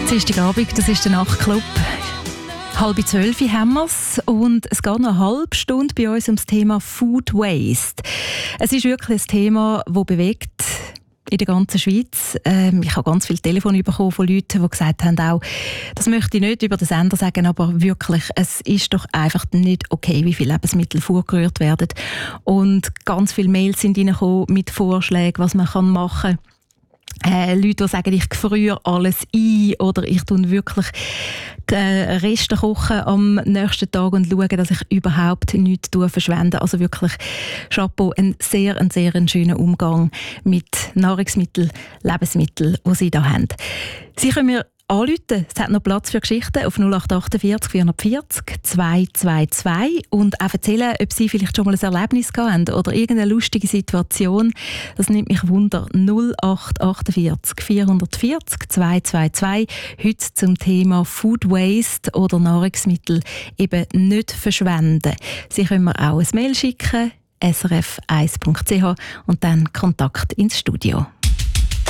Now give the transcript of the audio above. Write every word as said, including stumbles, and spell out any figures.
Dienstagabend, das ist der Nachtclub. Halb zwölf haben wir es und es geht noch eine halbe Stunde bei uns um das Thema Food Waste. Es ist wirklich ein Thema, das bewegt in der ganzen Schweiz. Ähm, ich habe ganz viele Telefone bekommen von Leuten, die gesagt haben, auch, das möchte ich nicht über den Sender sagen, aber wirklich, es ist doch einfach nicht okay, wie viele Lebensmittel vorgerührt werden. Und ganz viele Mails sind reingekommen mit Vorschlägen, was man machen kann. Äh, Leute, die sagen, ich gefriere alles ein oder ich tue wirklich äh, Reste kochen am nächsten Tag und schaue, dass ich überhaupt nichts verschwende. Also wirklich Chapeau, ein sehr, ein sehr ein schöner Umgang mit Nahrungsmitteln, Lebensmitteln, die Sie da haben. Sie können mir anrufen. Es hat noch Platz für Geschichten auf null acht achtundvierzig vierhundertvierzig zweihundertzweiundzwanzig und auch erzählen, ob Sie vielleicht schon mal ein Erlebnis gehabt haben oder irgendeine lustige Situation. Das nimmt mich Wunder. null acht achtundvierzig vierhundertvierzig zweihundertzweiundzwanzig. Heute zum Thema Food Waste oder Nahrungsmittel eben nicht verschwenden. Sie können mir auch ein Mail schicken, s r f eins punkt c h und dann Kontakt ins Studio.